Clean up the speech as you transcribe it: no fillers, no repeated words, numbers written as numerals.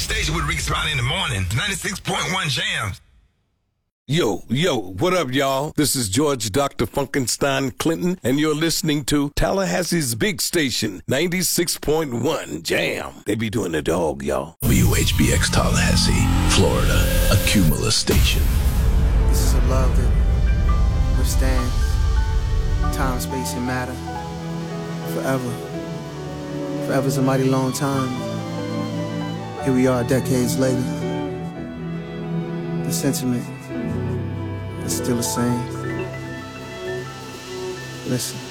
station with Rick Smiley in the morning. 96.1 Jams. Yo, what up, y'all? This is George Dr. Funkenstein Clinton, and you're listening to Tallahassee's big station, 96.1 Jam. They be doing the dog, y'all. WHBX Tallahassee, Florida, a Cumulus station. This is a love that withstands time, space, and matter forever. Forever's a mighty long time. Here we are decades later. The sentiment is still the same. Listen.